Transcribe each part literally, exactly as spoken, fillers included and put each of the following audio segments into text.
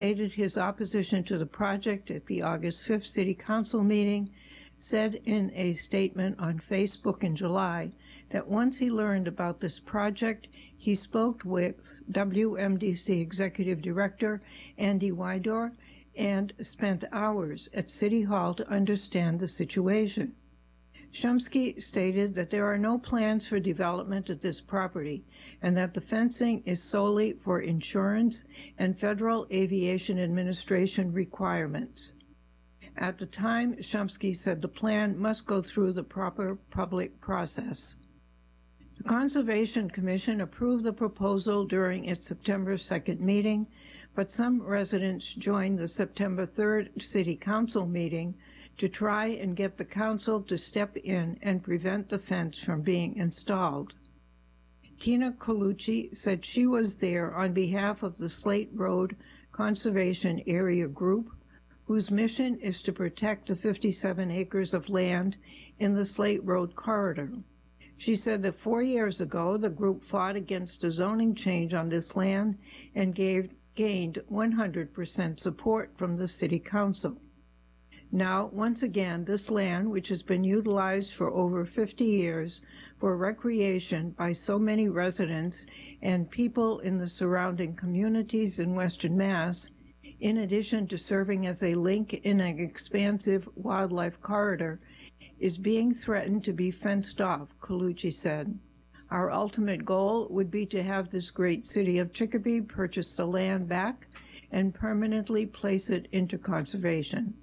stated his opposition to the project at the August fifth City Council meeting, said in a statement on Facebook in July that once he learned about this project, he spoke with W M D C Executive Director Andy Wydor and spent hours at City Hall to understand the situation. Chomsky stated that there are no plans for development at this property and that the fencing is solely for insurance and Federal Aviation Administration requirements. At the time, Chomsky said the plan must go through the proper public process. The Conservation Commission approved the proposal during its September second meeting, but some residents joined the September third City Council meeting to try and get the council to step in and prevent the fence from being installed. Tina Colucci said she was there on behalf of the Slate Road Conservation Area Group, whose mission is to protect the fifty-seven acres of land in the Slate Road corridor. She said that four years ago, the group fought against a zoning change on this land and gave, gained one hundred percent support from the City Council. Now, once again, this land, which has been utilized for over fifty years for recreation by so many residents and people in the surrounding communities in Western Mass, in addition to serving as a link in an expansive wildlife corridor, is being threatened to be fenced off, Colucci said. Our ultimate goal would be to have this great city of Chicopee purchase the land back and permanently place it into conservation.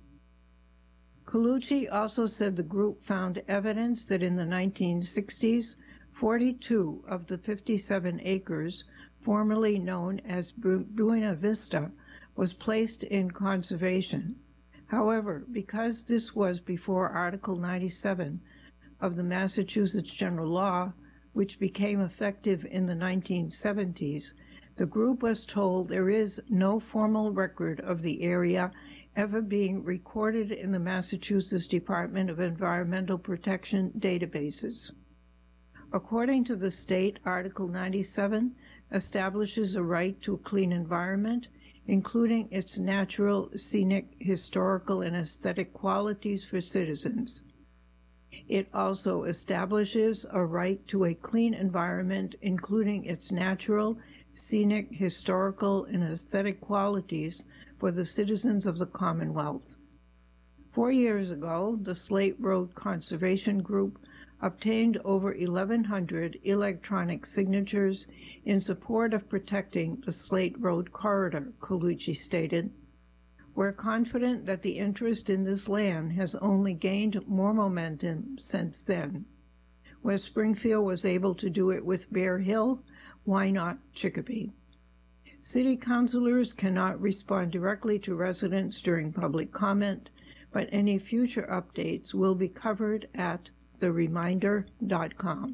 Colucci also said the group found evidence that in the nineteen sixties, forty-two of the fifty-seven acres, formerly known as Buena Vista, was placed in conservation. However, because this was before Article ninety-seven of the Massachusetts General Law, which became effective in the nineteen seventies, the group was told there is no formal record of the area ever being recorded in the Massachusetts Department of Environmental Protection databases. According to the state, Article ninety-seven establishes a right to a clean environment, including its natural, scenic, historical, and aesthetic qualities for citizens. It also establishes a right to a clean environment, including its natural, scenic, historical, and aesthetic qualities for the citizens of the Commonwealth. Four years ago, the Slate Road Conservation Group obtained over eleven hundred electronic signatures in support of protecting the Slate Road corridor, Colucci stated. We're confident that the interest in this land has only gained more momentum since then. Where Springfield was able to do it with Bear Hill, why not Chicopee? City councilors cannot respond directly to residents during public comment, but any future updates will be covered at the reminder dot com.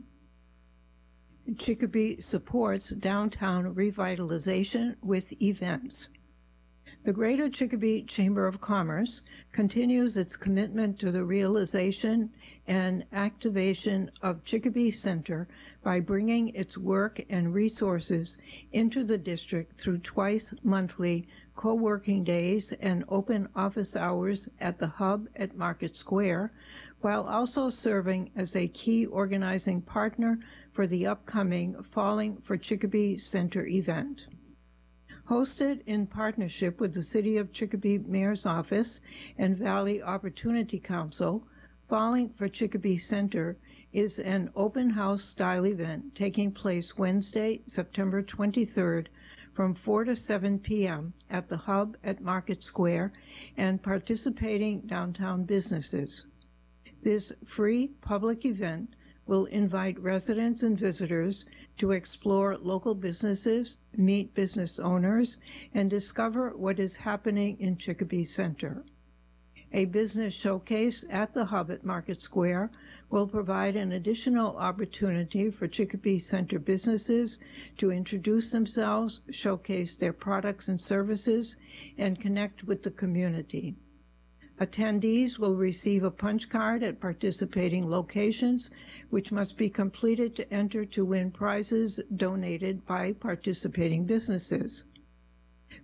Chicopee supports downtown revitalization with events. The Greater Chicopee Chamber of Commerce continues its commitment to the realization and activation of Chicopee Center by bringing its work and resources into the district through twice monthly co-working days and open office hours at the Hub at Market Square, while also serving as a key organizing partner for the upcoming Falling for Chicopee Center event. Hosted in partnership with the City of Chicopee Mayor's Office and Valley Opportunity Council, Falling for Chicopee Center is an open house style event taking place Wednesday, September twenty-third from four to seven p m at the Hub at Market Square and participating downtown businesses. This free public event will invite residents and visitors to explore local businesses, meet business owners, and discover what is happening in Chicopee Center. A business showcase at the Hub at Market Square will provide an additional opportunity for Chicopee Center businesses to introduce themselves, showcase their products and services, and connect with the community. Attendees will receive a punch card at participating locations, which must be completed to enter to win prizes donated by participating businesses.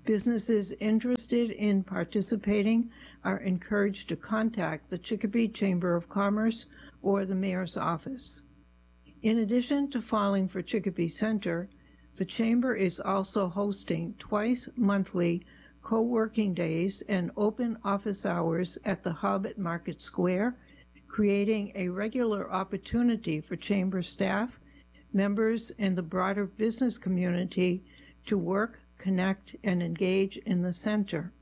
Businesses interested in participating are encouraged to contact the Chicopee Chamber of Commerce or the Mayor's office. In addition to Falling for Chicopee Center, the Chamber is also hosting twice monthly co-working days and open office hours at the Hub at Market Square, creating a regular opportunity for Chamber staff, members, and the broader business community to work, connect, and engage in the center.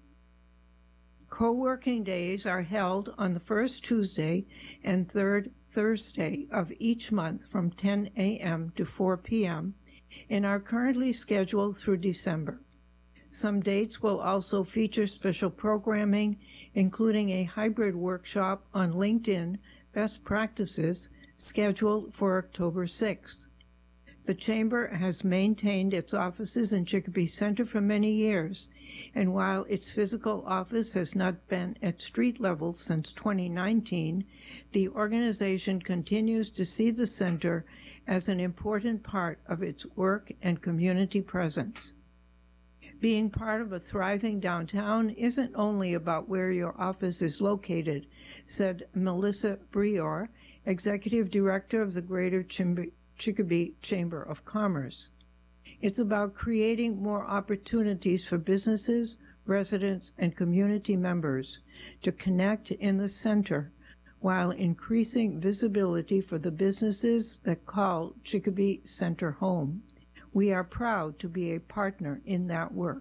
Co-working days are held on the first Tuesday and third Thursday of each month from ten a m to four p m and are currently scheduled through December. Some dates will also feature special programming, including a hybrid workshop on LinkedIn best practices scheduled for October sixth. The Chamber has maintained its offices in Chicopee Center for many years, and while its physical office has not been at street level since twenty nineteen, the organization continues to see the center as an important part of its work and community presence. Being part of a thriving downtown isn't only about where your office is located, said Melissa Brior, Executive Director of the Greater Chim- Chicopee Chamber of Commerce. It's about creating more opportunities for businesses, residents, and community members to connect in the center while increasing visibility for the businesses that call Chicopee Center home. We are proud to be a partner in that work.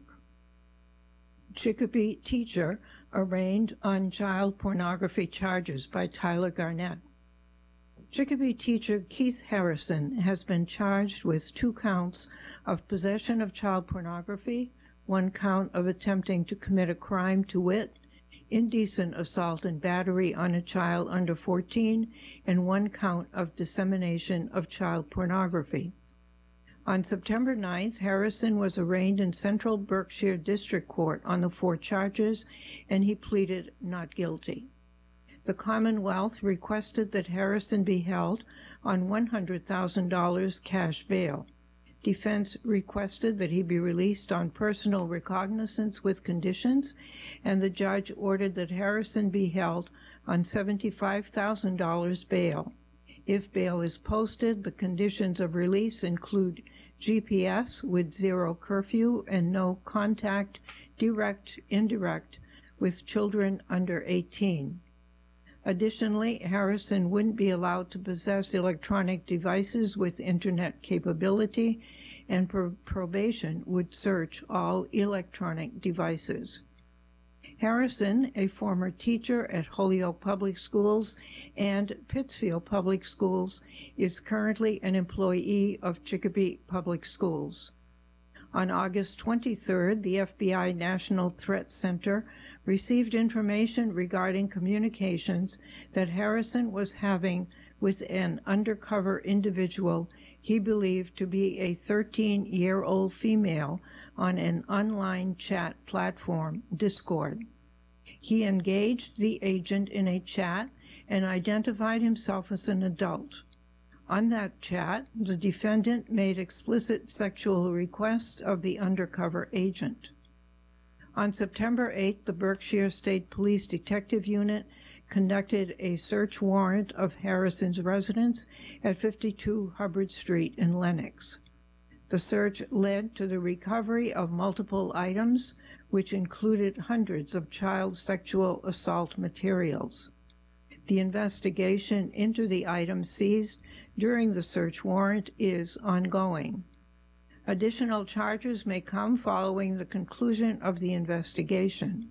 Chicopee teacher arraigned on child pornography charges by Tyler Garnett. Chicopee teacher Keith Harrison has been charged with two counts of possession of child pornography, one count of attempting to commit a crime, to wit, indecent assault and battery on a child under fourteen, and one count of dissemination of child pornography. On September ninth, Harrison was arraigned in Central Berkshire District Court on the four charges, and he pleaded not guilty. The Commonwealth requested that Harrison be held on one hundred thousand dollars cash bail. Defense requested that he be released on personal recognizance with conditions, and the judge ordered that Harrison be held on seventy-five thousand dollars bail. If bail is posted, the conditions of release include G P S with zero curfew and no contact, direct, indirect, with children under eighteen. Additionally, Harrison wouldn't be allowed to possess electronic devices with internet capability, and pro- probation would search all electronic devices. Harrison, a former teacher at Holyoke Public Schools and Pittsfield Public Schools, is currently an employee of Chicopee Public Schools. On August twenty-third, the F B I National Threat Center received information regarding communications that Harrison was having with an undercover individual he believed to be a thirteen-year-old female on an online chat platform, Discord. He engaged the agent in a chat and identified himself as an adult. On that chat, the defendant made explicit sexual requests of the undercover agent. On September eighth, the Berkshire State Police Detective Unit conducted a search warrant of Harrison's residence at fifty-two Hubbard Street in Lenox. The search led to the recovery of multiple items, which included hundreds of child sexual assault materials. The investigation into the items seized during the search warrant is ongoing. Additional charges may come following the conclusion of the investigation.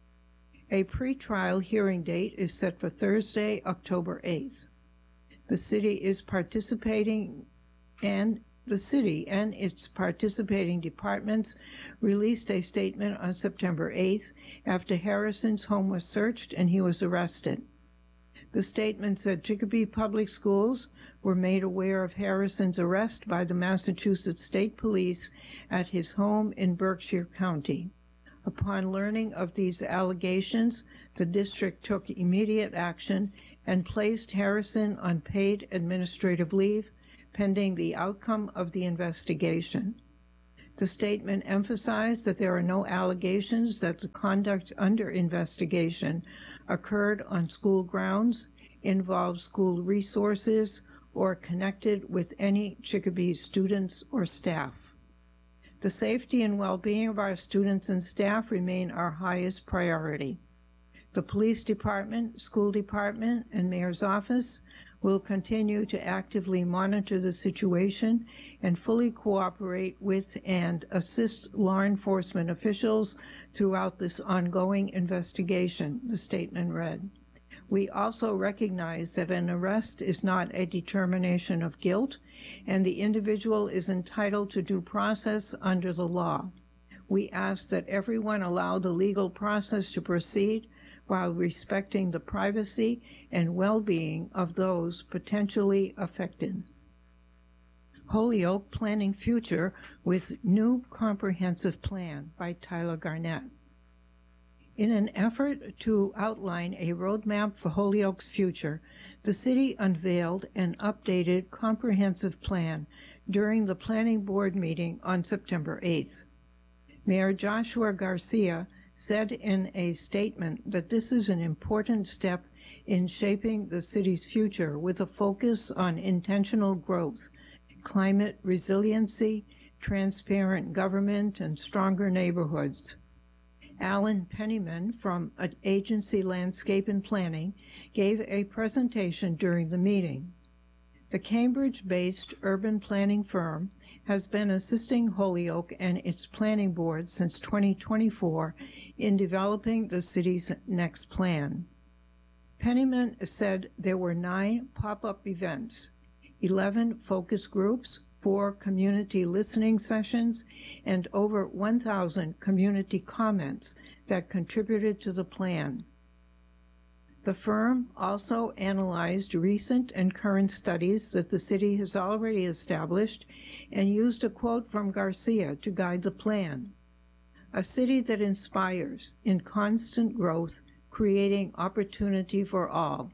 A pretrial hearing date is set for Thursday, October eighth. The city is participating and the city and its participating departments released a statement on September eighth after Harrison's home was searched and he was arrested. The statement said Chicopee Public Schools were made aware of Harrison's arrest by the Massachusetts State Police at his home in Berkshire County. Upon learning of these allegations, the district took immediate action and placed Harrison on paid administrative leave pending the outcome of the investigation. The statement emphasized that there are no allegations that the conduct under investigation occurred on school grounds, involved school resources, or connected with any Chicopee students or staff. The safety and well-being of our students and staff remain our highest priority. The police department, school department, and mayor's office will continue to actively monitor the situation and fully cooperate with and assist law enforcement officials throughout this ongoing investigation, the statement read. We also recognize that an arrest is not a determination of guilt, and the individual is entitled to due process under the law. We ask that everyone allow the legal process to proceed while respecting the privacy and well-being of those potentially affected. Holyoke Planning Future with New Comprehensive Plan by Tyler Garnett. In an effort to outline a roadmap for Holyoke's future, the city unveiled an updated comprehensive plan during the Planning Board meeting on September eighth. Mayor Joshua Garcia said in a statement that this is an important step in shaping the city's future with a focus on intentional growth, climate resiliency, transparent government, and stronger neighborhoods. Alan Penniman from Agency Landscape and Planning gave a presentation during the meeting. The Cambridge-based urban planning firm has been assisting Holyoke and its planning board since twenty twenty-four in developing the city's next plan. Penniman said there were nine pop-up events, eleven focus groups, four community listening sessions, and over one thousand community comments that contributed to the plan. The firm also analyzed recent and current studies that the city has already established and used a quote from Garcia to guide the plan. A city that inspires in constant growth, creating opportunity for all.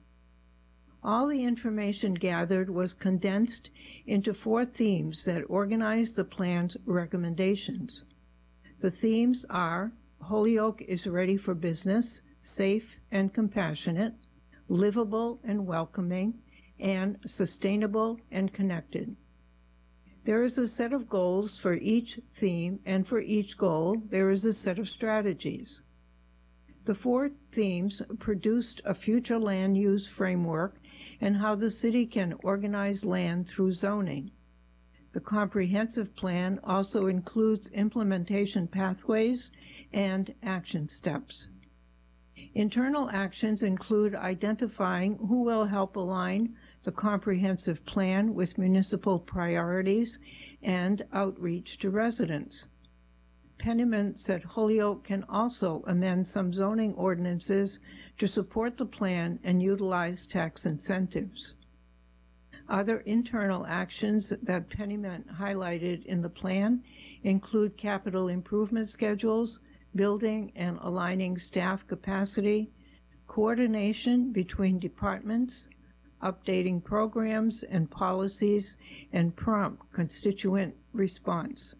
All the information gathered was condensed into four themes that organize the plan's recommendations. The themes are Holyoke is ready for business, safe and compassionate, livable and welcoming, and sustainable and connected. There is a set of goals for each theme, and for each goal, there is a set of strategies. The four themes produced a future land use framework and how the city can organize land through zoning. The comprehensive plan also includes implementation pathways and action steps. Internal actions include identifying who will help align the comprehensive plan with municipal priorities and outreach to residents. Penniman said Holyoke can also amend some zoning ordinances to support the plan and utilize tax incentives. Other internal actions that Penniman highlighted in the plan include capital improvement schedules, building and aligning staff capacity, coordination between departments, updating programs and policies, and prompt constituent response.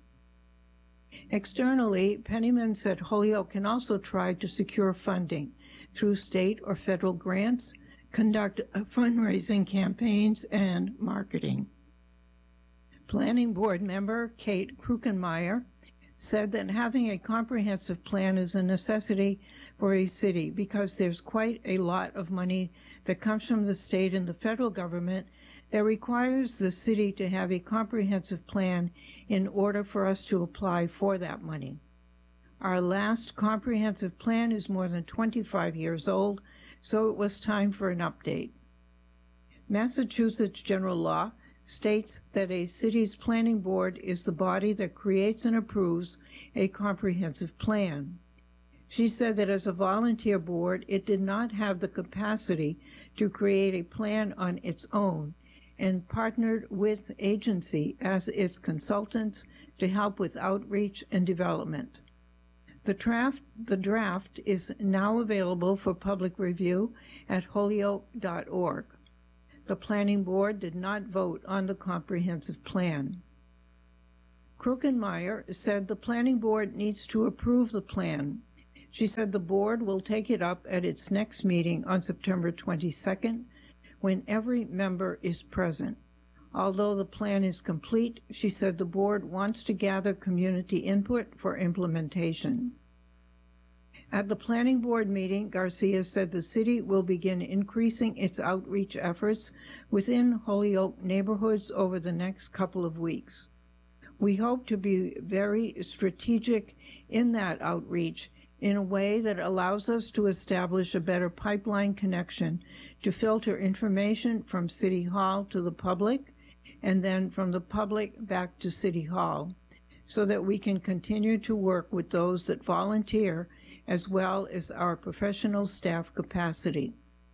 Externally, Penniman said Holyoke can also try to secure funding through state or federal grants, conduct fundraising campaigns, and marketing. Planning Board member Kate Krukenmeyer said that having a comprehensive plan is a necessity for a city because there's quite a lot of money that comes from the state and the federal government that requires the city to have a comprehensive plan in order for us to apply for that money. Our last comprehensive plan is more than twenty-five years old, so it was time for an update. Massachusetts general law states that a city's planning board is the body that creates and approves a comprehensive plan. She said that as a volunteer board, it did not have the capacity to create a plan on its own and partnered with agency as its consultants to help with outreach and development. The draft, the draft is now available for public review at holyoke dot org. The Planning Board did not vote on the comprehensive plan. Kruckenmeyer said the planning board needs to approve the plan. She said the board will take it up at its next meeting on September twenty-second, when every member is present. Although the plan is complete, she said the board wants to gather community input for implementation. At the planning board meeting, Garcia said the city will begin increasing its outreach efforts within Holyoke neighborhoods over the next couple of weeks. We hope to be very strategic in that outreach in a way that allows us to establish a better pipeline connection to filter information from City Hall to the public and then from the public back to City Hall, so that we can continue to work with those that volunteer as well as our professional staff capacity.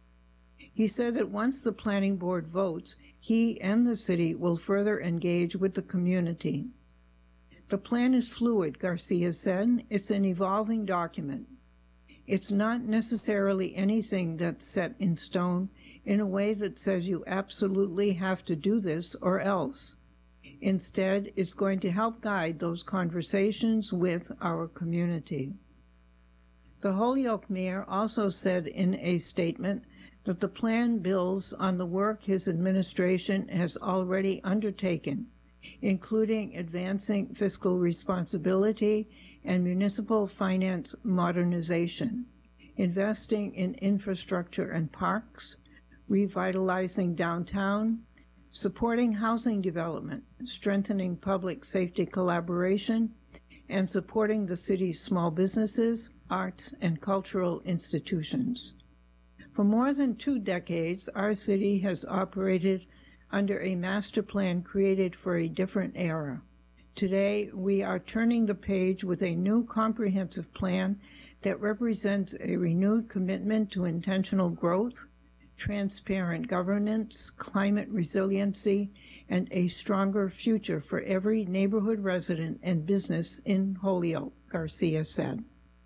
He said that once the planning board votes, he and the city will further engage with the community. The plan is fluid, Garcia said. It's an evolving document. It's not necessarily anything that's set in stone in a way that says you absolutely have to do this or else. Instead, it's going to help guide those conversations with our community. The Holyoke mayor also said in a statement that the plan builds on the work his administration has already undertaken, including advancing fiscal responsibility and municipal finance modernization, investing in infrastructure and parks, revitalizing downtown, supporting housing development, strengthening public safety collaboration, and supporting the city's small businesses, arts, and cultural institutions. For more than two decades, our city has operated under a master plan created for a different era. Today, we are turning the page with a new comprehensive plan that represents a renewed commitment to intentional growth, transparent governance, climate resiliency, and a stronger future for every neighborhood resident and business in Holyoke, Garcia said.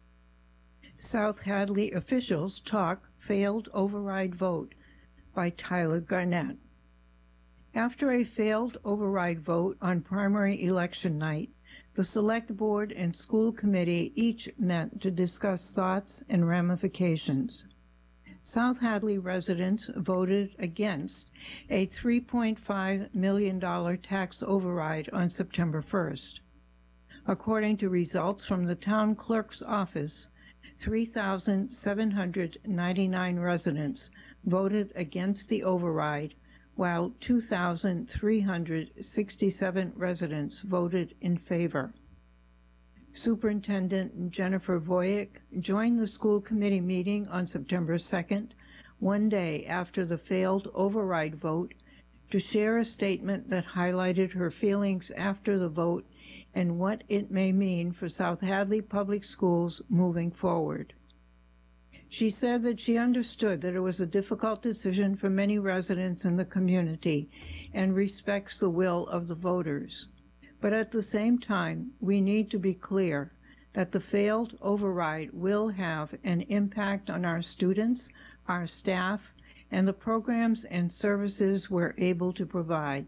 South Hadley officials talk failed override vote by Tyler Garnett. After a failed override vote on primary election night, the Select Board and School Committee each met to discuss thoughts and ramifications. South Hadley residents voted against a three point five million dollars tax override on September first. According to results from the town clerk's office, three thousand seven hundred ninety-nine residents voted against the override, while two thousand three hundred sixty-seven residents voted in favor. Superintendent Jennifer Voyek joined the school committee meeting on September second, one day after the failed override vote, to share a statement that highlighted her feelings after the vote and what it may mean for South Hadley Public Schools moving forward. She said that she understood that it was a difficult decision for many residents in the community and respects the will of the voters. But at the same time, we need to be clear that the failed override will have an impact on our students, our staff, and the programs and services we're able to provide.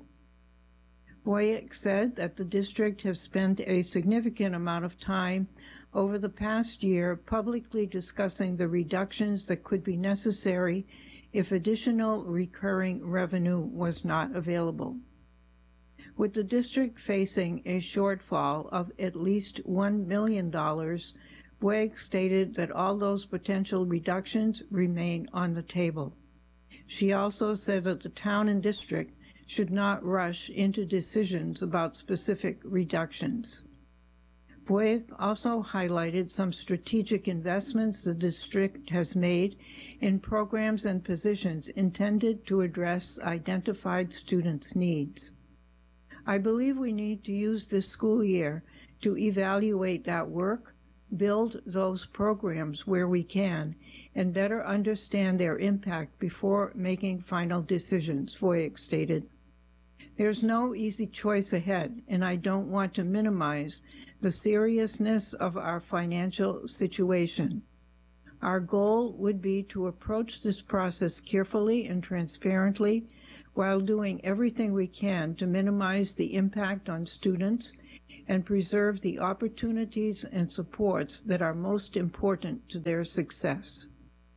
Voyek said that the district has spent a significant amount of time over the past year publicly discussing the reductions that could be necessary if additional recurring revenue was not available. With the district facing a shortfall of at least one million dollars, Voyek stated that all those potential reductions remain on the table. She also said that the town and district should not rush into decisions about specific reductions. Voyek also highlighted some strategic investments the district has made in programs and positions intended to address identified students' needs. I believe we need to use this school year to evaluate that work, build those programs where we can, and better understand their impact before making final decisions, Voyek stated. There's no easy choice ahead, and I don't want to minimize the seriousness of our financial situation. Our goal would be to approach this process carefully and transparently while doing everything we can to minimize the impact on students and preserve the opportunities and supports that are most important to their success.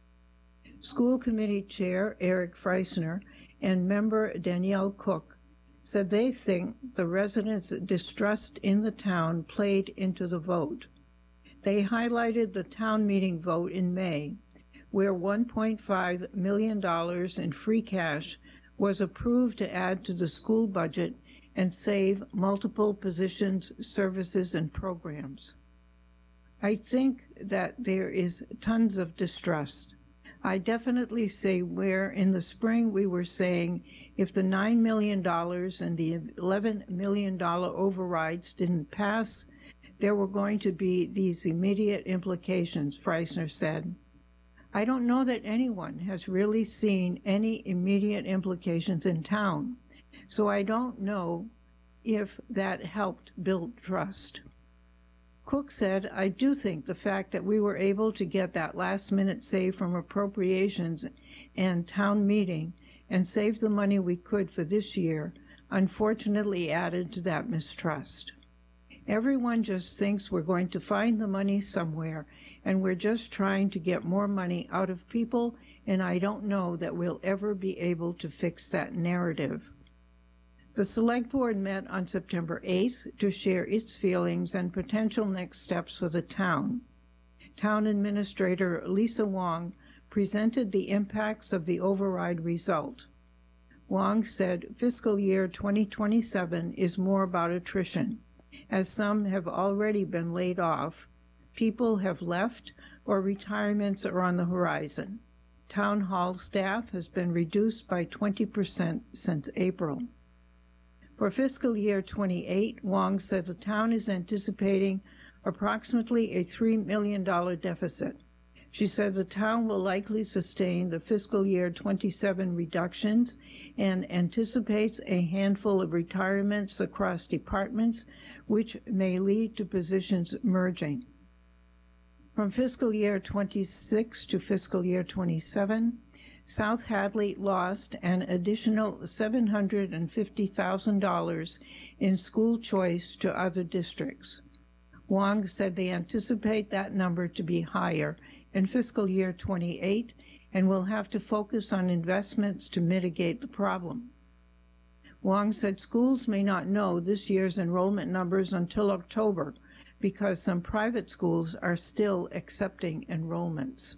School Committee Chair Eric Freisner and member Danielle Cook said they think the residents' distrust in the town played into the vote. They highlighted the town meeting vote in May, where one point five million dollars in free cash was approved to add to the school budget and save multiple positions, services, and programs. I think that there is tons of distrust. I definitely say where in the spring we were saying if the nine million dollars and the eleven million dollars overrides didn't pass, there were going to be these immediate implications, Freisner said. I don't know that anyone has really seen any immediate implications in town, so I don't know if that helped build trust. Cook said, I do think the fact that we were able to get that last-minute save from appropriations and town meeting and save the money we could for this year unfortunately added to that mistrust. Everyone just thinks we're going to find the money somewhere, and we're just trying to get more money out of people, and I don't know that we'll ever be able to fix that narrative. The Select Board met on September eighth to share its feelings and potential next steps for the town. Town Administrator Lisa Wong presented the impacts of the override result. Wong said fiscal year twenty twenty-seven is more about attrition, as some have already been laid off, people have left, or retirements are on the horizon. Town hall staff has been reduced by twenty percent since April. For fiscal year twenty-eight, Wong said the town is anticipating approximately a three million dollars deficit. She said the town will likely sustain the fiscal year twenty-seven reductions and anticipates a handful of retirements across departments, which may lead to positions merging. From fiscal year twenty-six to fiscal year twenty-seven, South Hadley lost an additional seven hundred fifty thousand dollars in school choice to other districts. Wong said they anticipate that number to be higher in fiscal year twenty-eight and will have to focus on investments to mitigate the problem. Wong said schools may not know this year's enrollment numbers until October because some private schools are still accepting enrollments.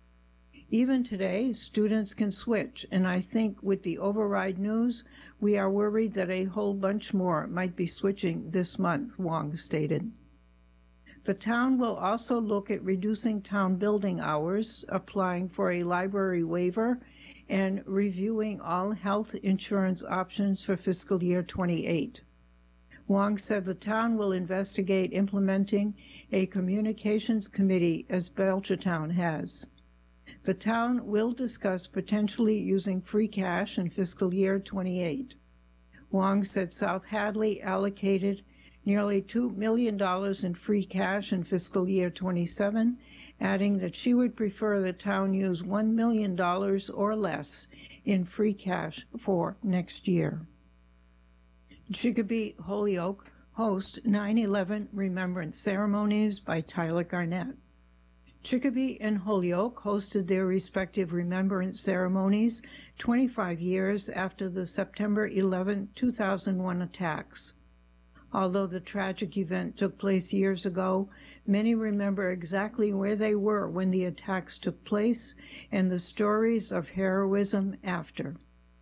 Even today, students can switch, and I think with the override news, we are worried that a whole bunch more might be switching this month, Wong stated. The town will also look at reducing town building hours, applying for a library waiver, and reviewing all health insurance options for fiscal year twenty-eight. Wong said the town will investigate implementing a communications committee as Belchertown has. The town will discuss potentially using free cash in fiscal year twenty-eight. Wong said South Hadley allocated nearly two million dollars in free cash in fiscal year twenty-seven, adding that she would prefer the town use one million dollars or less in free cash for next year. Chicopee Holyoke host nine eleven Remembrance Ceremonies by Tyler Garnett. Chicopee and Holyoke hosted their respective remembrance ceremonies twenty-five years after the September eleventh, two thousand one attacks. Although the tragic event took place years ago, many remember exactly where they were when the attacks took place and the stories of heroism after.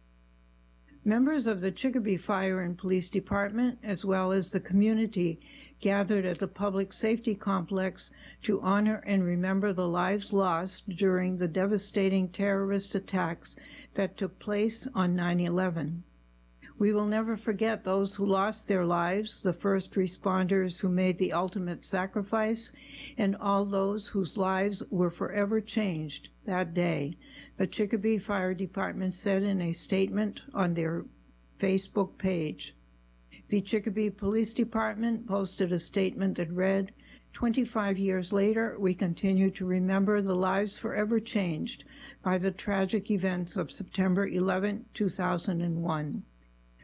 Members of the Chicopee Fire and Police Department, as well as the community, gathered at the Public Safety Complex to honor and remember the lives lost during the devastating terrorist attacks that took place on nine eleven. We will never forget those who lost their lives, the first responders who made the ultimate sacrifice, and all those whose lives were forever changed that day, the Chicopee Fire Department said in a statement on their Facebook page. The Chicopee Police Department posted a statement that read, twenty-five years later, we continue to remember the lives forever changed by the tragic events of September eleventh, two thousand one.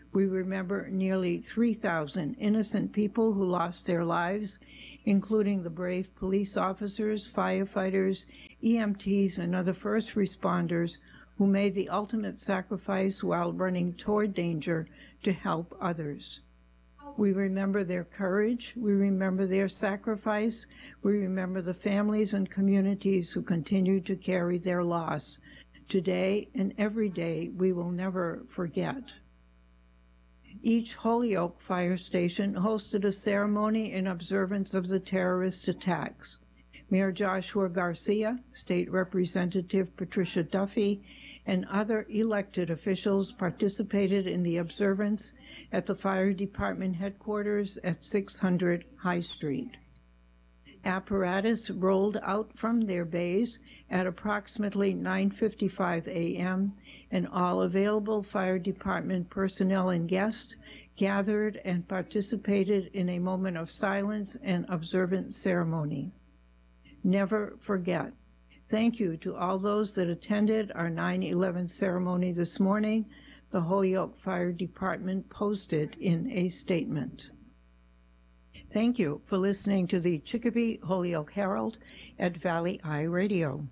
We remember nearly three thousand innocent people who lost their lives, including the brave police officers, firefighters, E M Ts, and other first responders who made the ultimate sacrifice while running toward danger to help others. We remember their courage, we remember their sacrifice, we remember the families and communities who continue to carry their loss. Today and every day we will never forget. Each Holyoke fire station hosted a ceremony in observance of the terrorist attacks. Mayor Joshua Garcia, State Representative Patricia Duffy, and other elected officials participated in the observance at the fire department headquarters at six hundred High Street. Apparatus rolled out from their bays at approximately nine fifty-five a m, and all available fire department personnel and guests gathered and participated in a moment of silence and observant ceremony. Never forget. Thank you to all those that attended our nine eleven ceremony this morning, the Holyoke Fire Department posted in a statement. Thank you for listening to the Chicopee Holyoke Herald at Valley Eye Radio.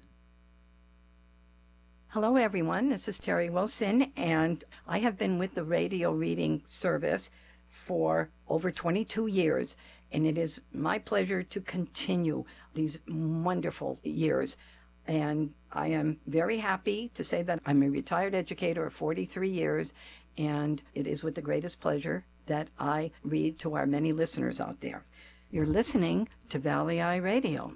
Hello, everyone. This is Terry Wilson, and I have been with the radio reading service for over twenty-two years, and it is my pleasure to continue these wonderful years. And I am very happy to say that I'm a retired educator of forty-three years, and it is with the greatest pleasure that I read to our many listeners out there. You're listening to Valley Eye Radio.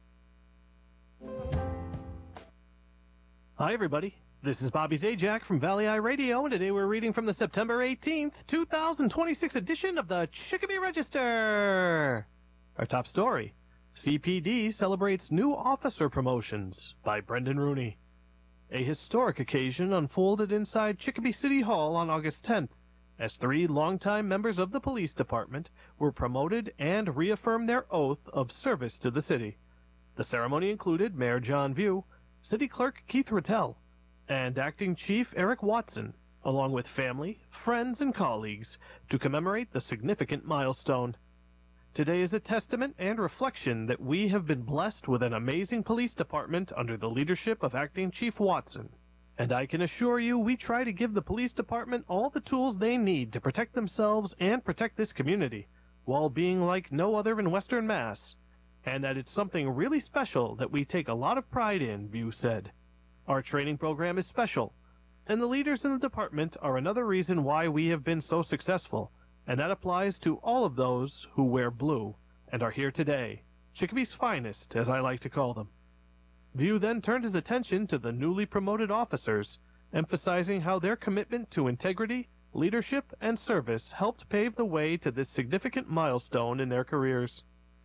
Hi, everybody. This is Bobby Zajac from Valley Eye Radio, and today we're reading from the September eighteenth, two thousand twenty-six edition of the Chicopee Register. Our top story, C P D celebrates new officer promotions, by Brendan Rooney. A historic occasion unfolded inside Chicopee City Hall on August tenth, as three longtime members of the police department were promoted and reaffirmed their oath of service to the city. The ceremony included Mayor John View, City Clerk Keith Rattel, and Acting Chief Eric Watson, along with family, friends, and colleagues, to commemorate the significant milestone. Today is a testament and reflection that we have been blessed with an amazing police department under the leadership of Acting Chief Watson. And I can assure you we try to give the police department all the tools they need to protect themselves and protect this community, while being like no other in Western Mass, and that it's something really special that we take a lot of pride in, View said. Our training program is special, and the leaders in the department are another reason why we have been so successful, and that applies to all of those who wear blue and are here today, Chicopee's finest, as I like to call them. View then turned his attention to the newly promoted officers, emphasizing how their commitment to integrity, leadership, and service helped pave the way to this significant milestone in their careers.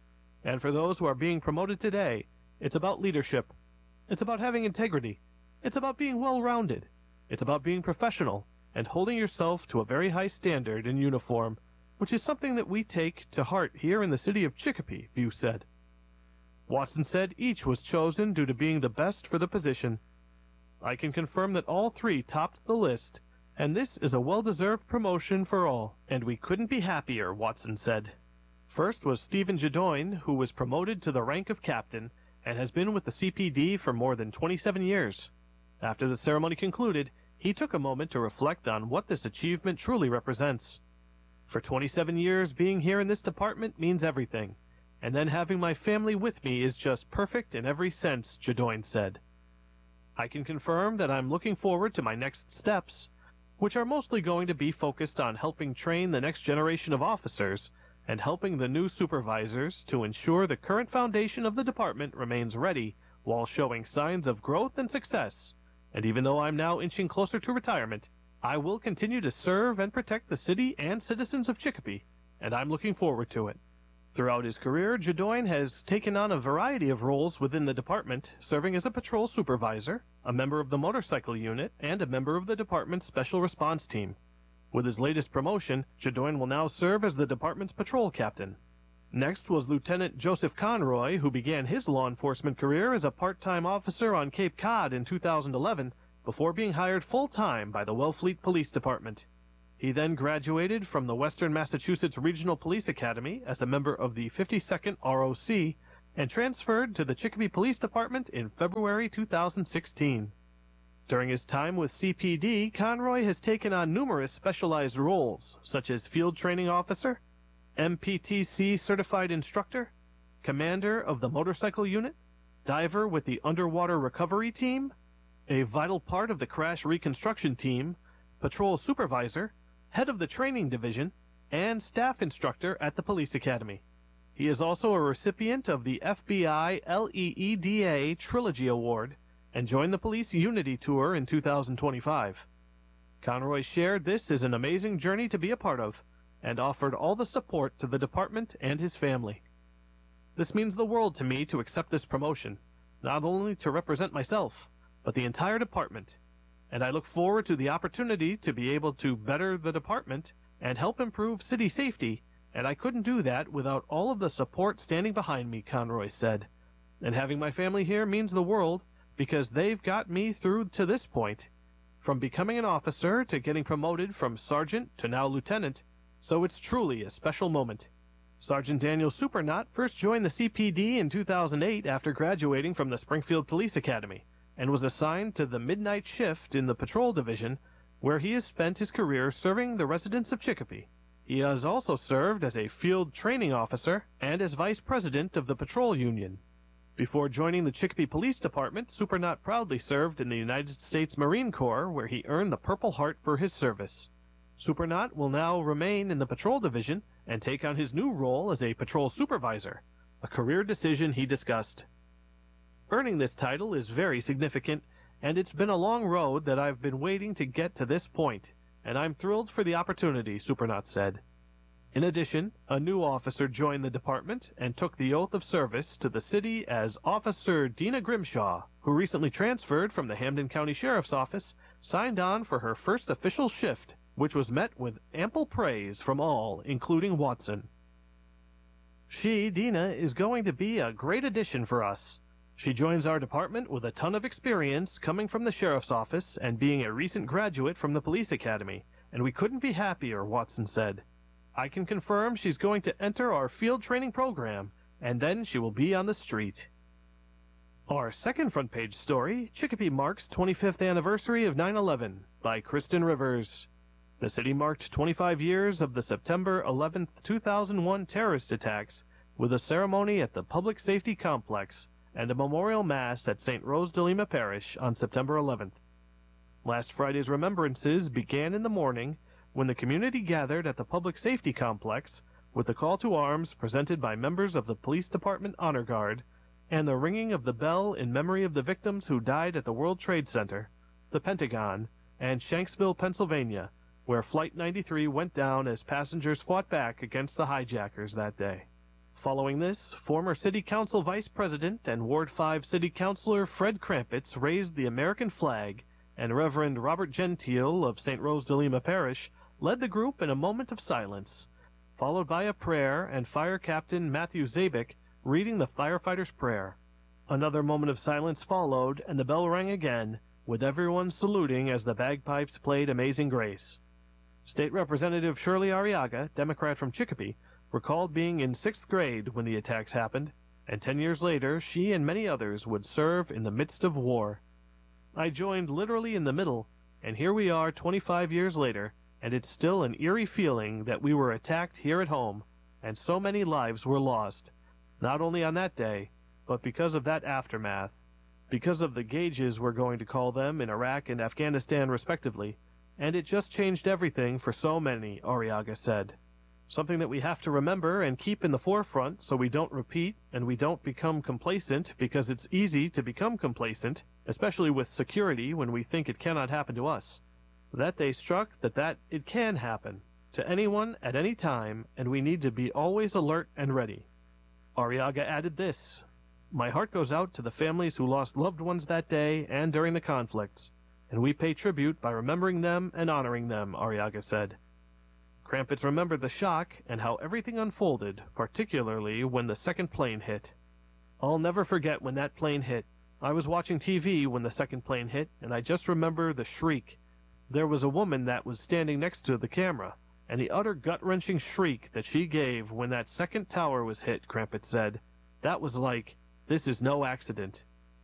And for those who are being promoted today, it's about leadership. It's about having integrity. It's about being well-rounded. It's about being professional and holding yourself to a very high standard in uniform, which is something that we take to heart here in the city of Chicopee, View said. Watson said each was chosen due to being the best for the position. I can confirm that all three topped the list, and this is a well-deserved promotion for all, and we couldn't be happier, Watson said. First was Stephen Jadoin, who was promoted to the rank of captain and has been with the C P D for more than twenty-seven years. After the ceremony concluded, he took a moment to reflect on what this achievement truly represents. For twenty-seven years, being here in this department means everything, and then having my family with me is just perfect in every sense, Jadoin said. I can confirm that I'm looking forward to my next steps, which are mostly going to be focused on helping train the next generation of officers and helping the new supervisors to ensure the current foundation of the department remains ready while showing signs of growth and success. And even though I'm now inching closer to retirement, I will continue to serve and protect the city and citizens of Chicopee, and I'm looking forward to it. Throughout his career, Jadoin has taken on a variety of roles within the department, serving as a patrol supervisor, a member of the motorcycle unit, and a member of the department's special response team. With his latest promotion, Jadoin will now serve as the department's patrol captain. Next was Lieutenant Joseph Conroy, who began his law enforcement career as a part-time officer on Cape Cod in two thousand eleven, before being hired full-time by the Wellfleet Police Department. He then graduated from the Western Massachusetts Regional Police Academy as a member of the fifty-second R O C and transferred to the Chicopee Police Department in February two thousand sixteen. During his time with C P D, Conroy has taken on numerous specialized roles, such as Field Training Officer, M P T C Certified Instructor, Commander of the Motorcycle Unit, Diver with the Underwater Recovery Team, a vital part of the Crash Reconstruction Team, Patrol Supervisor, Head of the Training Division, and Staff Instructor at the Police Academy. He is also a recipient of the F B I L E E D A Trilogy Award and joined the Police Unity Tour in two thousand twenty-five. Conroy shared this is an amazing journey to be a part of and offered all the support to the department and his family. This means the world to me to accept this promotion, not only to represent myself, but the entire department, and I look forward to the opportunity to be able to better the department and help improve city safety, and I couldn't do that without all of the support standing behind me, Conroy said. And having my family here means the world, because they've got me through to this point, from becoming an officer to getting promoted from sergeant to now lieutenant, so it's truly a special moment. Sergeant Daniel Supernaut first joined the C P D in two thousand eight after graduating from the Springfield Police Academy, and was assigned to the midnight shift in the Patrol Division, where he has spent his career serving the residents of Chicopee. He has also served as a Field Training Officer and as Vice President of the Patrol Union. Before joining the Chicopee Police Department, Supernaut proudly served in the United States Marine Corps, where he earned the Purple Heart for his service. Supernaut will now remain in the Patrol Division and take on his new role as a Patrol Supervisor, a career decision he discussed. Earning this title is very significant, and it's been a long road that I've been waiting to get to this point, and I'm thrilled for the opportunity, Supernaut said. In addition, a new officer joined the department and took the oath of service to the city as Officer Dina Grimshaw, who recently transferred from the Hampden County Sheriff's Office, signed on for her first official shift, which was met with ample praise from all, including Watson. She, Dina, is going to be a great addition for us. She joins our department with a ton of experience coming from the Sheriff's Office and being a recent graduate from the Police Academy, and we couldn't be happier, Watson said. I can confirm she's going to enter our field training program, and then she will be on the street. Our second front page story, Chicopee marks twenty-fifth anniversary of nine eleven, by Kristen Rivers. The city marked twenty-five years of the September eleventh, two thousand one terrorist attacks with a ceremony at the Public Safety Complex and a memorial mass at Saint Rose de Lima Parish on September eleventh. Last Friday's remembrances began in the morning when the community gathered at the Public Safety Complex with the call to arms presented by members of the Police Department Honor Guard and the ringing of the bell in memory of the victims who died at the World Trade Center, the Pentagon, and Shanksville, Pennsylvania, where Flight ninety-three went down as passengers fought back against the hijackers that day. Following this, former City Council Vice President and Ward five City Councilor Fred Krampitz raised the American flag, and Reverend Robert Gentile of Saint Rose de Lima Parish led the group in a moment of silence, followed by a prayer and Fire Captain Matthew Zabik reading the firefighter's prayer. Another moment of silence followed, and the bell rang again, with everyone saluting as the bagpipes played Amazing Grace. State Representative Shirley Arriaga, Democrat from Chicopee, recalled being in sixth grade when the attacks happened, and ten years later she and many others would serve in the midst of war. I joined literally in the middle, and here we are twenty-five years later, and it's still an eerie feeling that we were attacked here at home, and so many lives were lost, not only on that day, but because of that aftermath, because of the gauges we're going to call them in Iraq and Afghanistan respectively, and it just changed everything for so many, Arriaga said. Something that we have to remember and keep in the forefront so we don't repeat and we don't become complacent, because it's easy to become complacent, especially with security when we think it cannot happen to us. That day struck that that it can happen to anyone at any time, and we need to be always alert and ready. Arriaga added this: "My heart goes out to the families who lost loved ones that day and during the conflicts, and we pay tribute by remembering them and honoring them," Arriaga said. Krampitz remembered the shock and how everything unfolded, particularly when the second plane hit. "I'll never forget when that plane hit. I was watching T V when the second plane hit, and I just remember the shriek. There was a woman that was standing next to the camera, and the utter gut-wrenching shriek that she gave when that second tower was hit, Krampus said, that was like, this is no accident.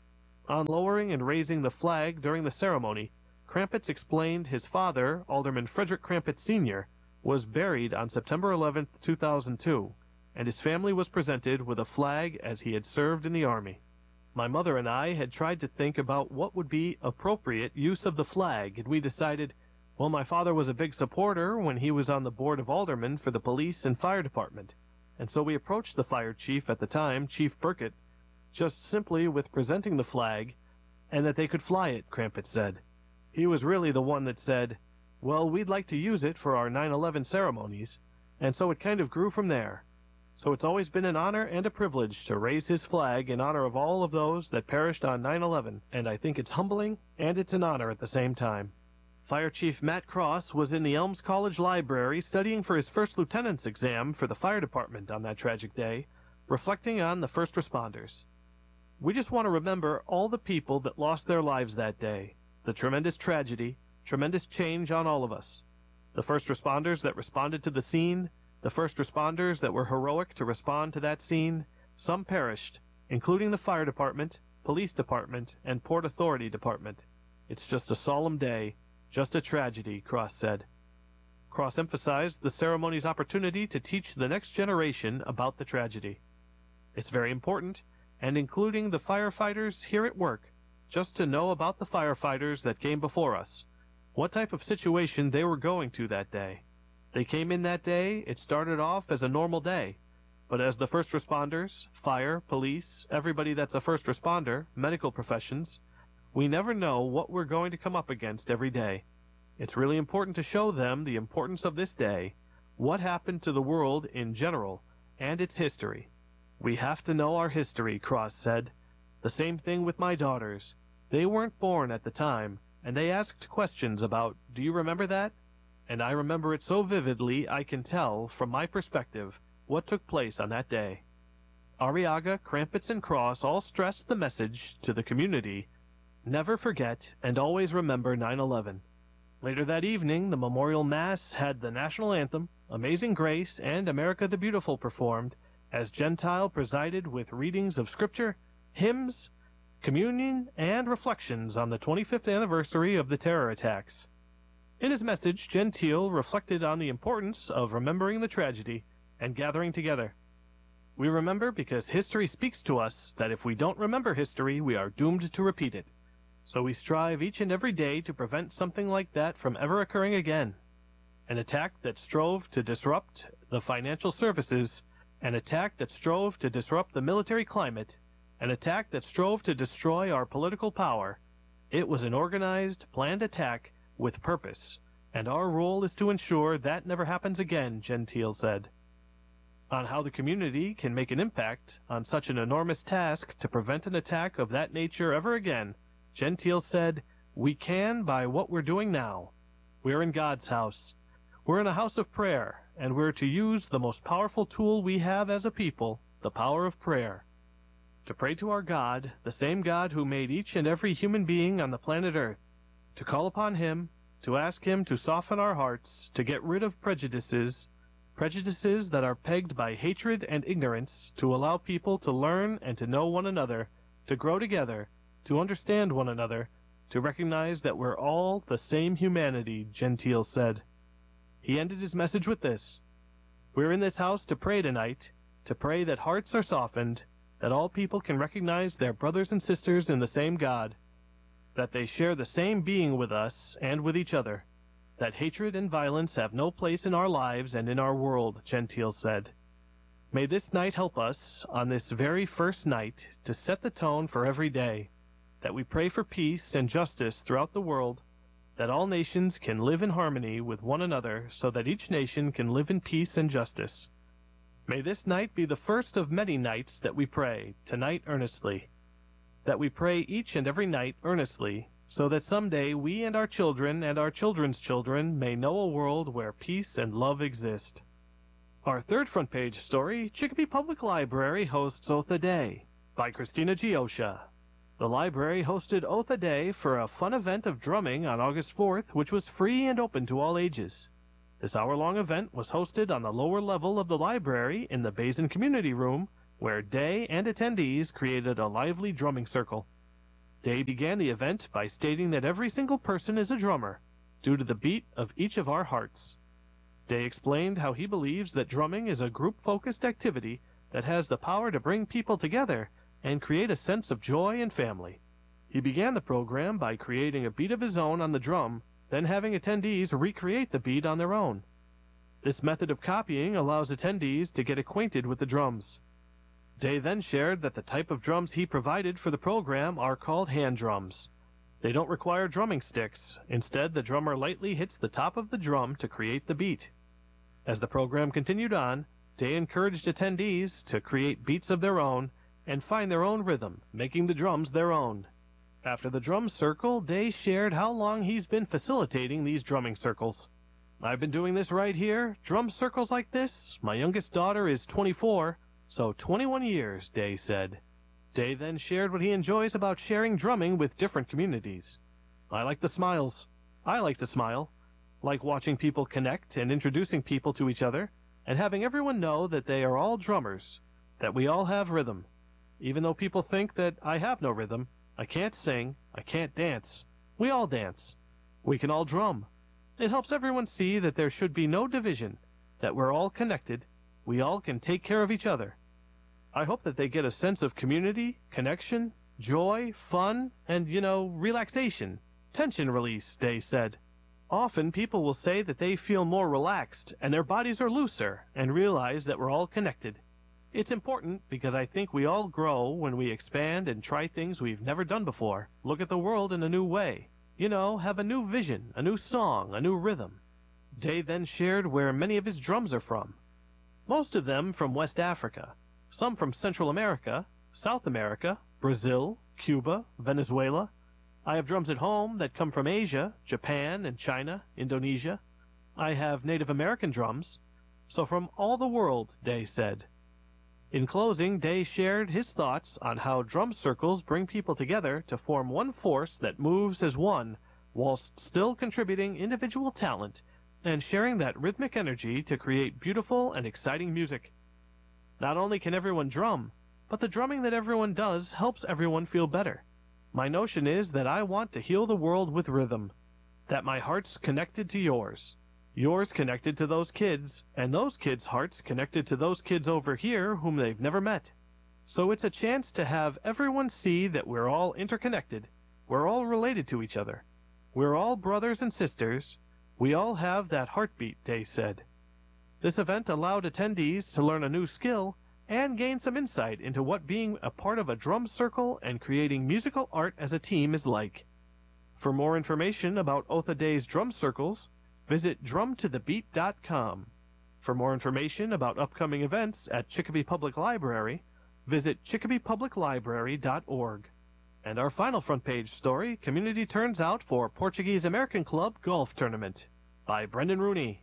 On lowering and raising the flag during the ceremony, Krampus explained his father, Alderman Frederick Krampus Senior, was buried on September eleventh, two thousand two, and his family was presented with a flag as he had served in the Army. My mother and I had tried to think about what would be appropriate use of the flag, and we decided, well, my father was a big supporter when he was on the Board of Aldermen for the police and fire department, and so we approached the fire chief at the time, Chief Burkett, just simply with presenting the flag, and that they could fly it, Krampus said. He was really the one that said, well, we'd like to use it for our nine eleven ceremonies, and so it kind of grew from there. So it's always been an honor and a privilege to raise his flag in honor of all of those that perished on nine eleven, and I think it's humbling and it's an honor at the same time. Fire Chief Matt Cross was in the Elms College Library studying for his first lieutenant's exam for the fire department on that tragic day, reflecting on the first responders. We just want to remember all the people that lost their lives that day, the tremendous tragedy, tremendous change on all of us. The first responders that responded to the scene, the first responders that were heroic to respond to that scene, some perished, including the fire department, police department, and Port Authority department. It's just a solemn day, just a tragedy, Cross said. Cross emphasized the ceremony's opportunity to teach the next generation about the tragedy. It's very important, and including the firefighters here at work, just to know about the firefighters that came before us, what type of situation they were going to that day. They came in that day, it started off as a normal day, but as the first responders, fire, police, everybody that's a first responder, medical professions, we never know what we're going to come up against every day. It's really important to show them the importance of this day, what happened to the world in general, and its history. We have to know our history, Cross said. The same thing with my daughters. They weren't born at the time, and they asked questions about, do you remember that? And I remember it so vividly I can tell, from my perspective, what took place on that day. Arriaga, Krampus, and Cross all stressed the message to the community, never forget and always remember nine eleven. Later that evening, the memorial mass had the national anthem, Amazing Grace, and America the Beautiful performed, as Gentile presided with readings of scripture, hymns, communion, and reflections on the twenty-fifth anniversary of the terror attacks. In his message, Gentile reflected on the importance of remembering the tragedy and gathering together. We remember because history speaks to us that if we don't remember history, we are doomed to repeat it. So we strive each and every day to prevent something like that from ever occurring again. An attack that strove to disrupt the financial services, an attack that strove to disrupt the military climate, an attack that strove to destroy our political power. It was an organized, planned attack with purpose, and our role is to ensure that never happens again, Gentile said. On how the community can make an impact on such an enormous task to prevent an attack of that nature ever again, Gentile said, we can by what we're doing now. We're in God's house. We're in a house of prayer, and we're to use the most powerful tool we have as a people, the power of prayer. To pray to our God, the same God who made each and every human being on the planet Earth, to call upon Him, to ask Him to soften our hearts, to get rid of prejudices, prejudices that are pegged by hatred and ignorance, to allow people to learn and to know one another, to grow together, to understand one another, to recognize that we're all the same humanity, Gentile said. He ended his message with this: we're in this house to pray tonight, to pray that hearts are softened, that all people can recognize their brothers and sisters in the same God, that they share the same being with us and with each other, that hatred and violence have no place in our lives and in our world, Gentile said. May this night help us, on this very first night, to set the tone for every day, that we pray for peace and justice throughout the world, that all nations can live in harmony with one another so that each nation can live in peace and justice. May this night be the first of many nights that we pray, tonight earnestly, that we pray each and every night earnestly, so that someday we and our children and our children's children may know a world where peace and love exist. Our third front page story, Chicopee Public Library hosts Oath a Day, by Christina Giosha. The library hosted Otha Day for a fun event of drumming on August fourth, which was free and open to all ages. This hour-long event was hosted on the lower level of the library in the Basin Community Room, where Day and attendees created a lively drumming circle. Day began the event by stating that every single person is a drummer, due to the beat of each of our hearts. Day explained how he believes that drumming is a group-focused activity that has the power to bring people together and create a sense of joy and family. He began the program by creating a beat of his own on the drum, then having attendees recreate the beat on their own. This method of copying allows attendees to get acquainted with the drums. Day then shared that the type of drums he provided for the program are called hand drums. They don't require drumming sticks. Instead, the drummer lightly hits the top of the drum to create the beat. As the program continued on, Day encouraged attendees to create beats of their own and find their own rhythm, making the drums their own. After the drum circle, Day shared how long he's been facilitating these drumming circles. I've been doing this right here, drum circles like this. My youngest daughter is twenty-four, so twenty-one years, Day said. Day then shared what he enjoys about sharing drumming with different communities. I like the smiles. I like to smile. Like watching people connect and introducing people to each other, and having everyone know that they are all drummers, that we all have rhythm. Even though people think that I have no rhythm, I can't sing, I can't dance. We all dance. We can all drum. It helps everyone see that there should be no division, that we're all connected, we all can take care of each other. I hope that they get a sense of community, connection, joy, fun, and, you know, relaxation. Tension release, Day said. Often people will say that they feel more relaxed and their bodies are looser and realize that we're all connected. It's important because I think we all grow when we expand and try things we've never done before, look at the world in a new way. You know, have a new vision, a new song, a new rhythm. Day then shared where many of his drums are from. Most of them from West Africa, some from Central America, South America, Brazil, Cuba, Venezuela. I have drums at home that come from Asia, Japan and China, Indonesia. I have Native American drums. So from all the world, Day said. In closing, Day shared his thoughts on how drum circles bring people together to form one force that moves as one, whilst still contributing individual talent and sharing that rhythmic energy to create beautiful and exciting music. Not only can everyone drum, but the drumming that everyone does helps everyone feel better. My notion is that I want to heal the world with rhythm, that my heart's connected to yours. Yours connected to those kids, and those kids' hearts connected to those kids over here whom they've never met. So it's a chance to have everyone see that we're all interconnected. We're all related to each other. We're all brothers and sisters. We all have that heartbeat, Day said. This event allowed attendees to learn a new skill and gain some insight into what being a part of a drum circle and creating musical art as a team is like. For more information about Otha Day's drum circles, visit drum to the beat dot com. For more information about upcoming events at Chicopee Public Library, visit chicopee public library dot org. And our final front page story, Community Turns Out for Portuguese American Club Golf Tournament, by Brendan Rooney.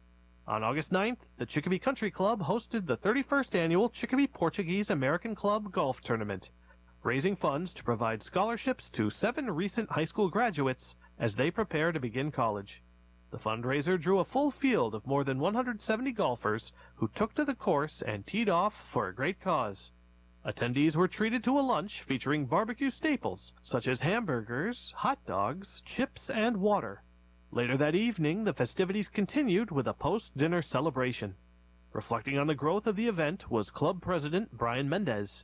On August ninth, the Chicopee Country Club hosted the thirty-first Annual Chicopee Portuguese American Club Golf Tournament, raising funds to provide scholarships to seven recent high school graduates as they prepare to begin college. The fundraiser drew a full field of more than one hundred seventy golfers who took to the course and teed off for a great cause. Attendees were treated to a lunch featuring barbecue staples such as hamburgers, hot dogs, chips, and water. Later that evening, the festivities continued with a post-dinner celebration. Reflecting on the growth of the event was Club President Brian Mendez.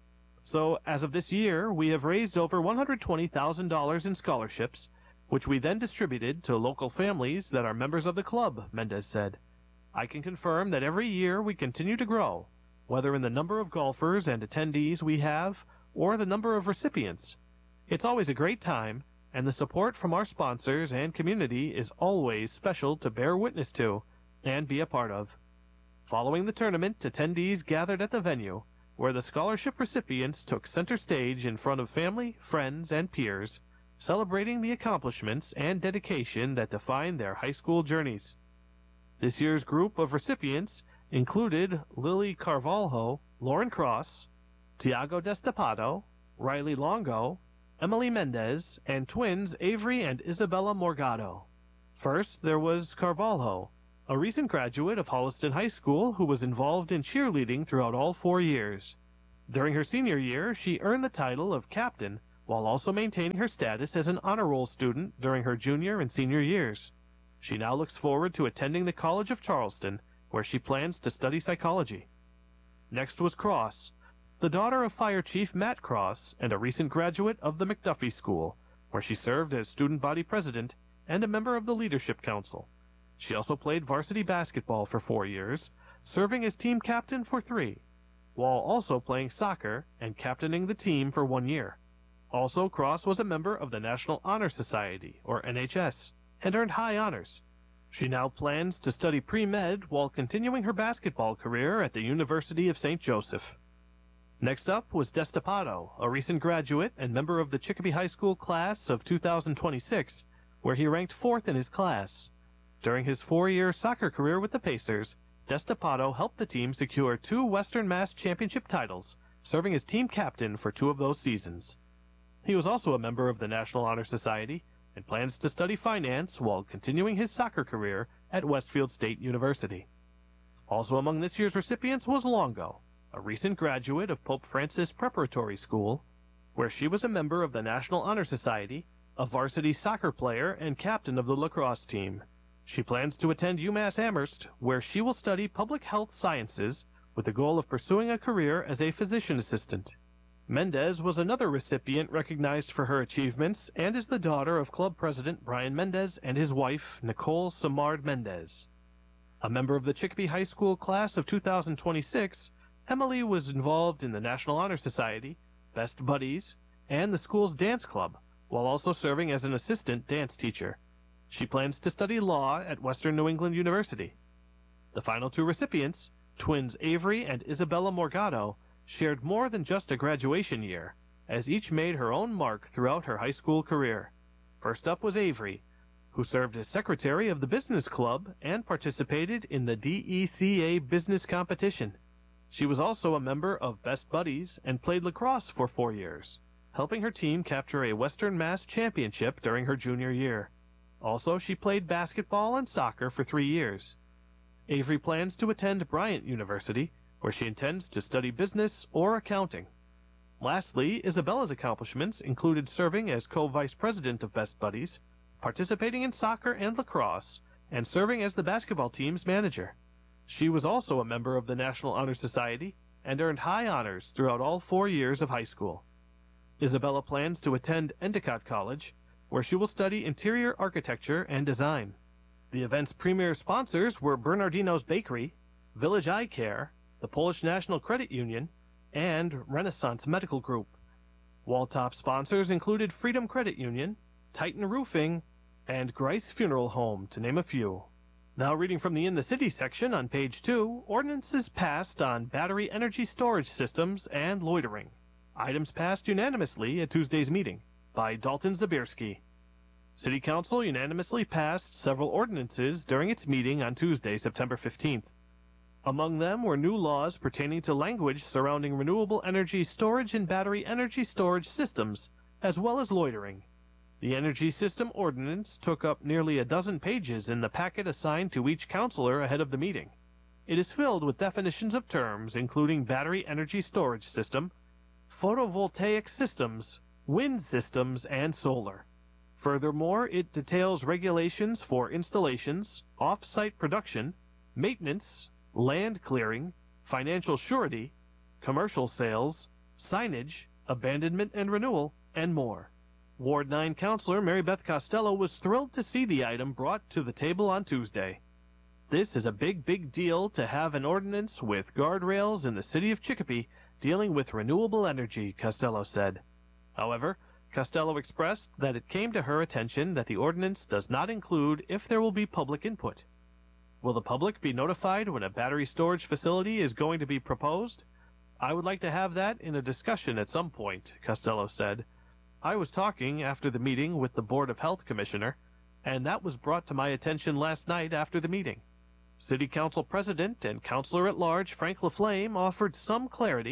So, as of this year, we have raised over one hundred twenty thousand dollars in scholarships, which we then distributed to local families that are members of the club, Mendez said. I can confirm that every year we continue to grow, whether in the number of golfers and attendees we have, or the number of recipients. It's always a great time, and the support from our sponsors and community is always special to bear witness to and be a part of. Following the tournament, attendees gathered at the venue, where the scholarship recipients took center stage in front of family, friends, and peers, celebrating the accomplishments and dedication that define their high school journeys. This year's group of recipients included Lily Carvalho, Lauren Cross, Tiago Destapato, Riley Longo, Emily Mendez, and twins Avery and Isabella Morgado. First, there was Carvalho, a recent graduate of Holliston High School who was involved in cheerleading throughout all four years. During her senior year, she earned the title of captain while also maintaining her status as an honor roll student during her junior and senior years. She now looks forward to attending the College of Charleston, where she plans to study psychology. Next was Cross, the daughter of Fire Chief Matt Cross and a recent graduate of the McDuffie School, where she served as student body president and a member of the Leadership Council. She also played varsity basketball for four years, serving as team captain for three, while also playing soccer and captaining the team for one year. Also, Cross was a member of the National Honor Society, or N H S, and earned high honors. She now plans to study pre-med while continuing her basketball career at the University of Saint Joseph. Next up was Destapato, a recent graduate and member of the Chicopee High School class of two thousand twenty-six, where he ranked fourth in his class. During his four-year soccer career with the Pacers, Destapato helped the team secure two Western Mass Championship titles, serving as team captain for two of those seasons. He was also a member of the National Honor Society and plans to study finance while continuing his soccer career at Westfield State University. Also among this year's recipients was Longo, a recent graduate of Pope Francis Preparatory School, where she was a member of the National Honor Society, a varsity soccer player, and captain of the lacrosse team. She plans to attend UMass Amherst, where she will study public health sciences with the goal of pursuing a career as a physician assistant. Mendez was another recipient recognized for her achievements and is the daughter of club president Brian Mendez and his wife, Nicole Samard Mendez. A member of the Chicopee High School class of two thousand twenty-six, Emily was involved in the National Honor Society, Best Buddies, and the school's dance club, while also serving as an assistant dance teacher. She plans to study law at Western New England University. The final two recipients, twins Avery and Isabella Morgado, shared more than just a graduation year, as each made her own mark throughout her high school career. First up was Avery, who served as secretary of the business club and participated in the D E C A business competition. She was also a member of Best Buddies and played lacrosse for four years, helping her team capture a Western Mass championship during her junior year. Also, she played basketball and soccer for three years. Avery plans to attend Bryant University, where she intends to study business or accounting. Lastly, Isabella's accomplishments included serving as co-vice president of Best Buddies, participating in soccer and lacrosse, and serving as the basketball team's manager. She was also a member of the National Honor Society and earned high honors throughout all four years of high school. Isabella plans to attend Endicott College, where she will study interior architecture and design. The event's premier sponsors were Bernardino's Bakery, Village Eye Care, the Polish National Credit Union, and Renaissance Medical Group. While top sponsors included Freedom Credit Union, Titan Roofing, and Grice Funeral Home, to name a few. Now reading from the In the City section on page two, ordinances passed on battery energy storage systems and loitering. Items passed unanimously at Tuesday's meeting by Dalton Zabierski. City Council unanimously passed several ordinances during its meeting on Tuesday, September fifteenth. Among them were new laws pertaining to language surrounding renewable energy storage and battery energy storage systems, as well as loitering. The Energy System Ordinance took up nearly a dozen pages in the packet assigned to each councilor ahead of the meeting. It is filled with definitions of terms including battery energy storage system, photovoltaic systems, wind systems, and solar. Furthermore, it details regulations for installations, off-site production, maintenance, land clearing, financial surety, commercial sales, signage, abandonment and renewal, and more. Ward nine Councilor Mary Beth Costello was thrilled to see the item brought to the table on Tuesday. This is a big, big deal to have an ordinance with guardrails in the city of Chicopee dealing with renewable energy, Costello said. However, Costello expressed that it came to her attention that the ordinance does not include if there will be public input. Will the public be notified when a battery storage facility is going to be proposed? I would like to have that in a discussion at some point, Costello said. I was talking after the meeting with the Board of Health Commissioner, and that was brought to my attention last night after the meeting. City Council President and Councilor at Large Frank LaFlame offered some clarity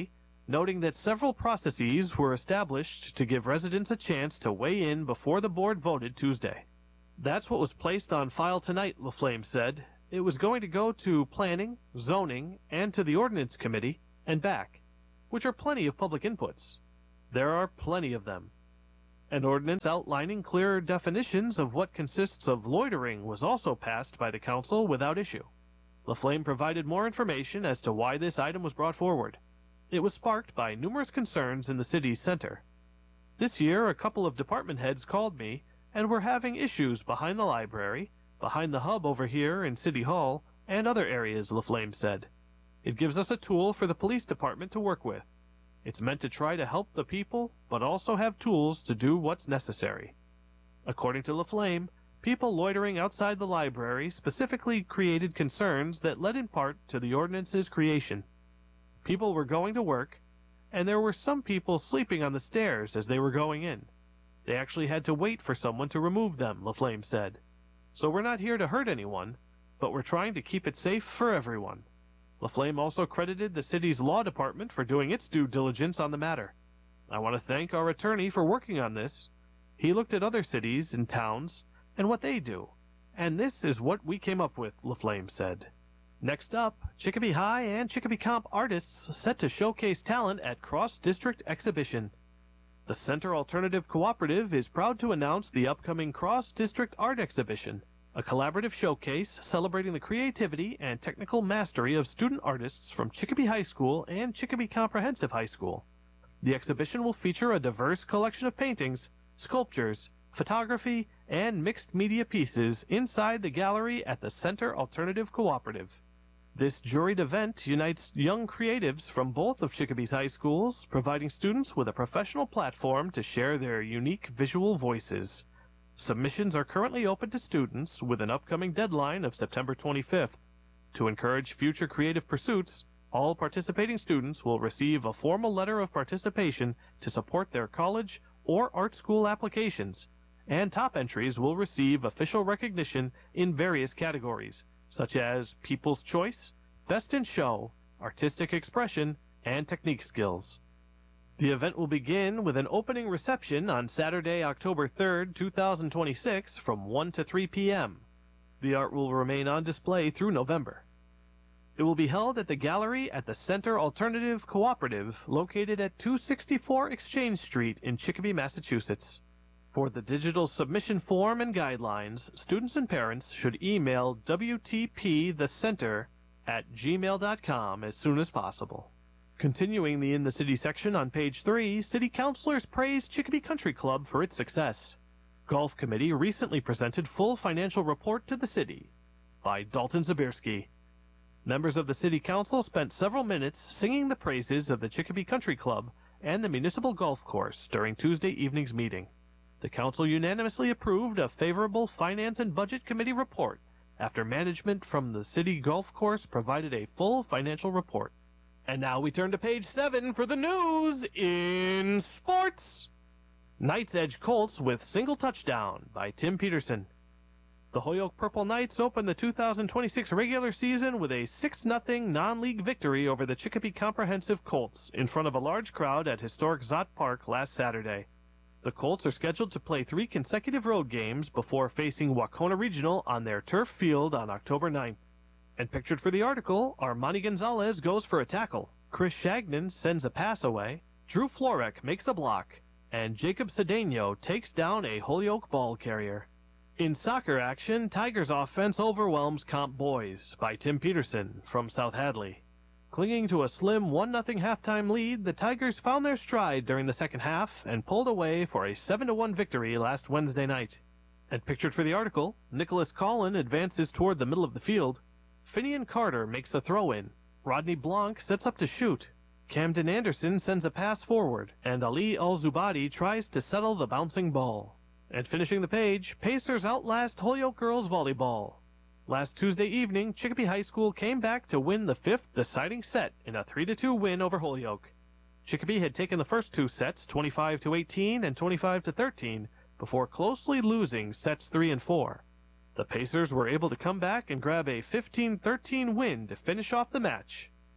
noting that several processes were established to give residents a chance to weigh in before the board voted Tuesday. That's what was placed on file tonight, LaFlamme said. It was going to go to planning, zoning, and to the ordinance committee, and back, which are plenty of public inputs. There are plenty of them. An ordinance outlining clearer definitions of what consists of loitering was also passed by the council without issue. LaFlamme provided more information as to why this item was brought forward. It was sparked by numerous concerns in the city's center. This year, a couple of department heads called me and were having issues behind the library, behind the hub over here in City Hall, and other areas, LaFlamme said. It gives us a tool for the police department to work with. It's meant to try to help the people, but also have tools to do what's necessary. According to LaFlamme, people loitering outside the library specifically created concerns that led in part to the ordinance's creation. People were going to work, and there were some people sleeping on the stairs as they were going in. They actually had to wait for someone to remove them, LaFlamme said. So we're not here to hurt anyone, but we're trying to keep it safe for everyone. LaFlamme also credited the city's law department for doing its due diligence on the matter. I want to thank our attorney for working on this. He looked at other cities and towns and what they do, and this is what we came up with, LaFlamme said. Next up, Chicopee High and Chicopee Comp artists set to showcase talent at Cross District Exhibition. The Center Alternative Cooperative is proud to announce the upcoming Cross District Art Exhibition, a collaborative showcase celebrating the creativity and technical mastery of student artists from Chicopee High School and Chicopee Comprehensive High School. The exhibition will feature a diverse collection of paintings, sculptures, photography, and mixed media pieces inside the gallery at the Center Alternative Cooperative. This juried event unites young creatives from both of Chicopee's high schools, providing students with a professional platform to share their unique visual voices. Submissions are currently open to students with an upcoming deadline of September twenty-fifth. To encourage future creative pursuits, all participating students will receive a formal letter of participation to support their college or art school applications, and top entries will receive official recognition in various categories, such as People's Choice, Best in Show, Artistic Expression, and Technique Skills. The event will begin with an opening reception on Saturday, October third, two thousand twenty-six from one to three p m The art will remain on display through November. It will be held at the gallery at the Center Alternative Cooperative, located at two sixty-four Exchange Street in Chicopee, Massachusetts. For the digital submission form and guidelines, students and parents should email w t p the center at gmail dot com as soon as possible. Continuing the In the City section on page three, City Councilors praised Chicopee Country Club for its success. Golf Committee recently presented full financial report to the city by Dalton Zabierski. Members of the City Council spent several minutes singing the praises of the Chicopee Country Club and the Municipal Golf Course during Tuesday evening's meeting. The Council unanimously approved a favorable Finance and Budget Committee report after management from the City Golf Course provided a full financial report. And now we turn to page seven for the news in sports. Knights edge Colts with single touchdown by Tim Peterson. The Holyoke Purple Knights opened the two thousand twenty-six regular season with a six nothing non-league victory over the Chicopee Comprehensive Colts in front of a large crowd at historic Zott Park last Saturday. The Colts are scheduled to play three consecutive road games before facing Wacona Regional on their turf field on October ninth. And pictured for the article, Armani Gonzalez goes for a tackle, Chris Shagnon sends a pass away, Drew Florek makes a block, and Jacob Cedeno takes down a Holyoke ball carrier. In soccer action, Tigers offense overwhelms Comp Boys by Tim Peterson from South Hadley. Clinging to a slim one nothing halftime lead, the Tigers found their stride during the second half and pulled away for a seven to one victory last Wednesday night. And pictured for the article, Nicholas Collin advances toward the middle of the field. Finian Carter makes a throw-in. Rodney Blanc sets up to shoot. Camden Anderson sends a pass forward, and Ali Al-Zubadi tries to settle the bouncing ball. And finishing the page, Pacers outlast Holyoke girls volleyball. Last Tuesday evening, Chicopee High School came back to win the fifth deciding set in a three to two win over Holyoke. Chicopee had taken the first two sets, twenty-five to eighteen and twenty-five to thirteen, before closely losing sets three and four. The Pacers were able to come back and grab a fifteen thirteen win to finish off the match.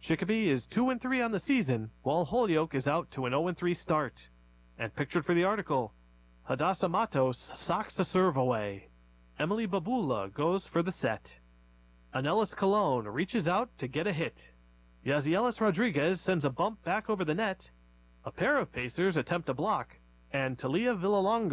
Chicopee is two and three on the season, while Holyoke is out to an oh and three start. And pictured for the article, Hadassah Matos socks a serve away. Emily Babula goes for the set. Anelis Colon reaches out to get a hit. Yazielis Rodriguez sends a bump back over the net. A pair of Pacers attempt a block, and Talia Villalonga